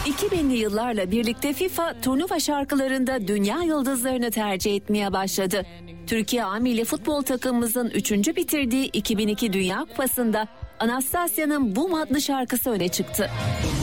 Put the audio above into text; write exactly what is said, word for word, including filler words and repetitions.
iki binli yıllarla birlikte FIFA turnuva şarkılarında dünya yıldızlarını tercih etmeye başladı. Türkiye A Milli Futbol takımımızın üçüncü bitirdiği iki bin iki Dünya Kupası'nda Anastasya'nın Boom adlı şarkısı öne çıktı.